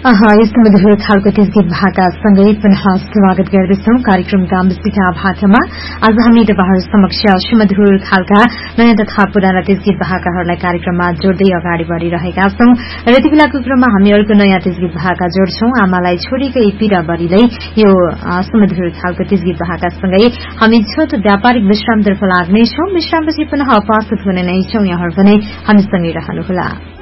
यस्तो मधुर खालको त्यसगीत भाकासँगै पुनः स्वागत गर्दछौं कार्यक्रम गाम्बसिका भाकामा। आज हामी तपाईहरु समक्ष सुमधुर खालका नयाँ तथा पुराना त्यसगीत भाकाहरूलाई कार्यक्रममा जोड्दै अगाडि बढ़िरहेका छौं र यति बेलाको क्रममा हामी अर्को नयाँ त्यसगीत भाका जोड्छौं। आमालाई छोरीकै पीड़ा बढीलै यो सुमधुर खालको त्यसगीत भाकासँगै हामी छोटो व्यापारिक विश्रामतर्फ लाग्नेछौं। विश्रामपछि पुनः उपस्थित हुने नै छौं। यहाँहरु पनि हामीसँगै रहनुहोला।